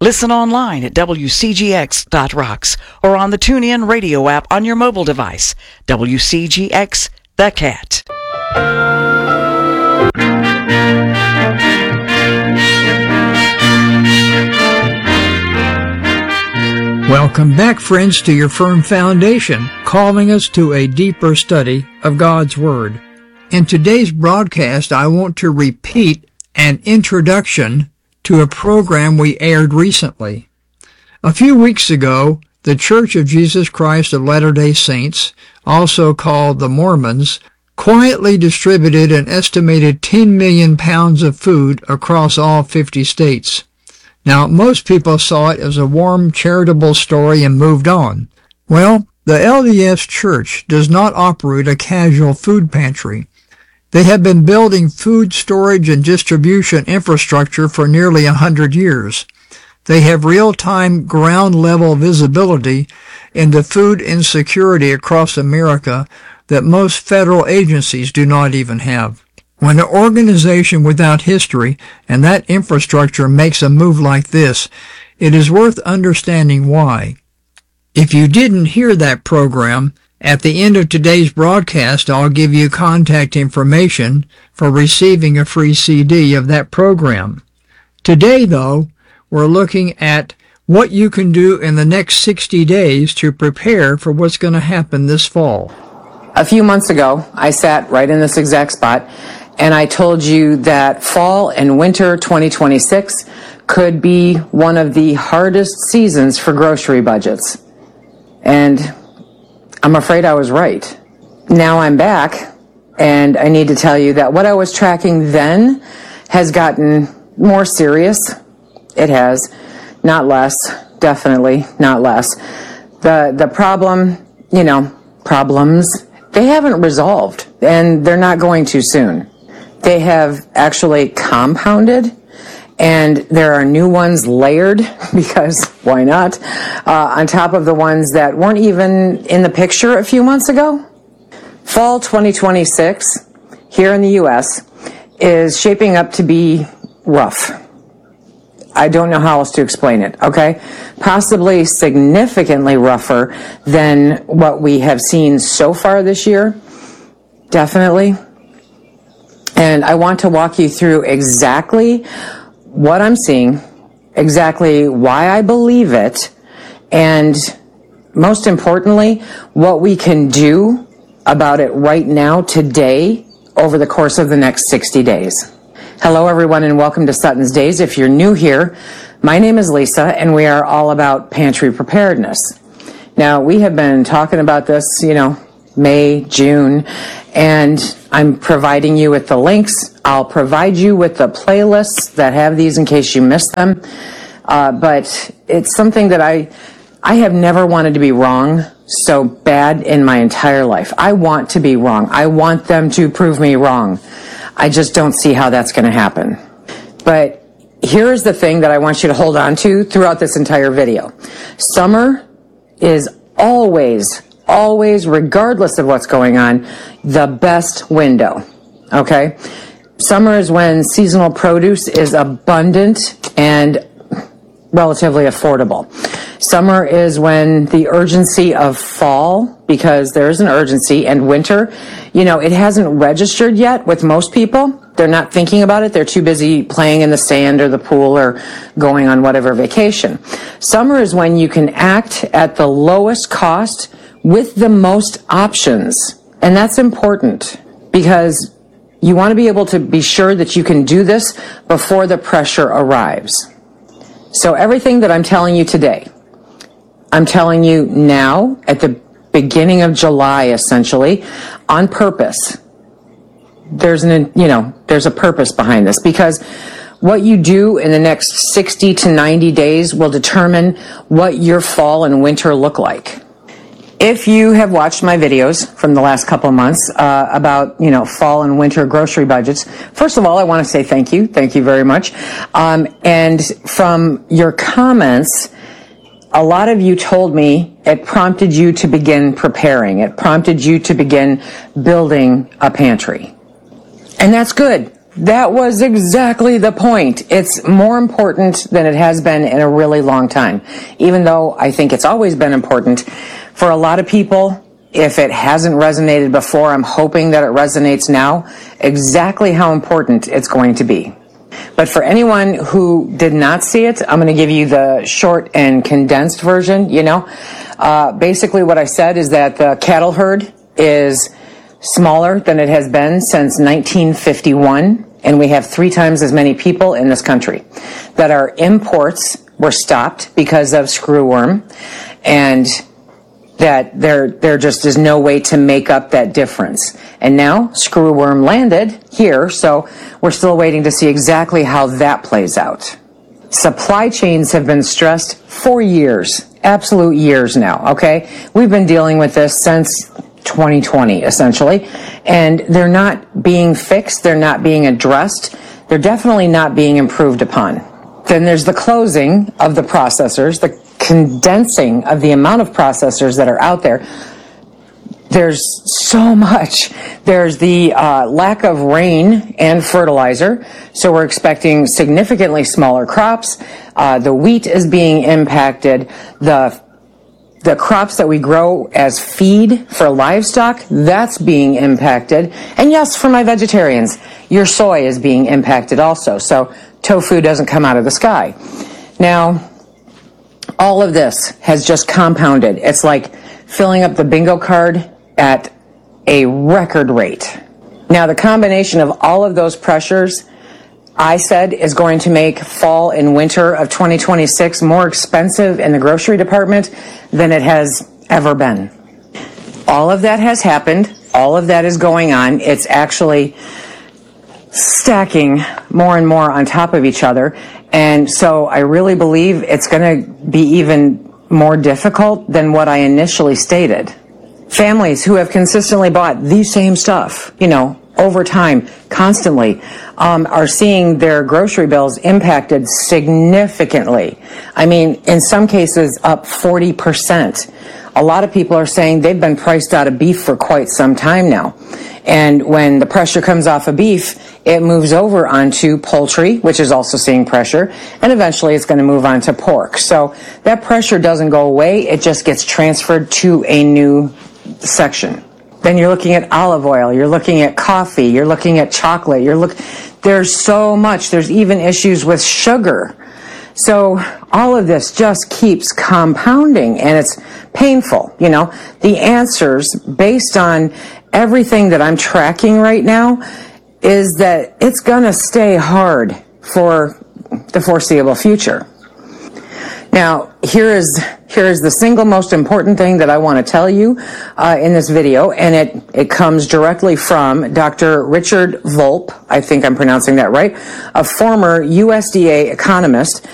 Listen online at WCGX.rocks or on the TuneIn radio app on your mobile device. WCGX, The Cat. Welcome back, friends, to your firm foundation, calling us to a deeper study of God's Word. In today's broadcast, I want to repeat an introduction to a program we aired recently. A few weeks ago, the Church of Jesus Christ of Latter-day Saints, also called the Mormons, quietly distributed an estimated 10 million pounds of food across all 50 states. Now, most people saw it as a warm, charitable story and moved on. Well, the LDS Church does not operate a casual food pantry. They have been building food storage and distribution infrastructure for nearly 100 years. They have real-time, ground-level visibility into food insecurity across America that most federal agencies do not even have. When an organization without history and that infrastructure makes a move like this, it is worth understanding why. If you didn't hear that program, at the end of today's broadcast, I'll give you contact information for receiving a free CD of that program. Today, though, we're looking at what you can do in the next 60 days to prepare for what's going to happen this fall. A few months ago, I sat right in this exact spot, and I told you that fall and winter 2026 could be one of the hardest seasons for grocery budgets. And I'm afraid I was right. Now I'm back, and I need to tell you that what I was tracking then has gotten more serious. It has. Not less. Definitely not less. The problem, problems, they haven't resolved, and they're not going to soon. They have actually compounded, and there are new ones layered, because why not, on top of the ones that weren't even in the picture a few months ago. Fall 2026 here in the U.S. is shaping up to be rough. I don't know how else to explain it, okay? Possibly significantly rougher than what we have seen so far this year. Definitely. And I want to walk you through exactly what I'm seeing, exactly why I believe it, and most importantly, what we can do about it right now, today, over the course of the next 60 days. Hello, everyone, and welcome to Sutton's Days. If you're new here, my name is Lisa, and we are all about pantry preparedness. Now, we have been talking about this, May, June, and I'm providing you with the links. I'll provide you with the playlists that have these in case you missed them. But it's something that I have never wanted to be wrong so bad in my entire life. I want to be wrong. I want them to prove me wrong. I just don't see how that's going to happen. But here's the thing that I want you to hold on to throughout this entire video. Summer is always, regardless of what's going on, the best window, okay? Summer is when seasonal produce is abundant and relatively affordable. Summer is when the urgency of fall, because there is an urgency, and winter, it hasn't registered yet with most people. They're not thinking about it. They're too busy playing in the sand or the pool or going on whatever vacation. Summer is when you can act at the lowest cost with the most options. And that's important because you want to be able to be sure that you can do this before the pressure arrives. So everything that I'm telling you today, I'm telling you now at the beginning of July, essentially, on purpose. There's a purpose behind this, because what you do in the next 60 to 90 days will determine what your fall and winter look like. If you have watched my videos from the last couple of months about, fall and winter grocery budgets, first of all, I want to say thank you. Thank you very much. And from your comments, a lot of you told me it prompted you to begin preparing. It prompted you to begin building a pantry. And that's good. That was exactly the point. It's more important than it has been in a really long time. Even though I think it's always been important, for a lot of people, if it hasn't resonated before, I'm hoping that it resonates now, exactly how important it's going to be. But for anyone who did not see it, I'm going to give you the short and condensed version, Basically what I said is that the cattle herd is smaller than it has been since 1951, and we have 3 times as many people in this country. That our imports were stopped because of screwworm, and that there just is no way to make up that difference. And now screwworm landed here, so we're still waiting to see exactly how that plays out. Supply chains have been stressed for years, absolute years now, okay? We've been dealing with this since 2020, essentially, and they're not being fixed, they're not being addressed, they're definitely not being improved upon. Then there's the closing of the processors, the condensing of the amount of processors that are out there. There's so much. There's the lack of rain and fertilizer, so we're expecting significantly smaller crops. The wheat is being impacted. The crops that we grow as feed for livestock, that's being impacted. And yes, for my vegetarians, your soy is being impacted also. So tofu doesn't come out of the sky. Now, all of this has just compounded. It's like filling up the bingo card at a record rate. Now, the combination of all of those pressures, I said, is going to make fall and winter of 2026 more expensive in the grocery department than it has ever been. All of that has happened. All of that is going on. It's actually stacking more and more on top of each other. And so I really believe it's going to be even more difficult than what I initially stated. Families who have consistently bought the same stuff, over time, constantly, are seeing their grocery bills impacted significantly. I mean, in some cases, up 40%. A lot of people are saying they've been priced out of beef for quite some time now. And when the pressure comes off of beef, it moves over onto poultry, which is also seeing pressure, and eventually it's going to move on to pork. So that pressure doesn't go away, it just gets transferred to a new section. Then you're looking at olive oil, you're looking at coffee, you're looking at chocolate, there's so much. There's even issues with sugar. So all of this just keeps compounding, and it's painful. The answers based on everything that I'm tracking right now is that it's gonna stay hard for the foreseeable future. Now, here is the single most important thing that I want to tell you in this video, and it comes directly from Dr. Richard Volpe, I think I'm pronouncing that right, a former USDA economist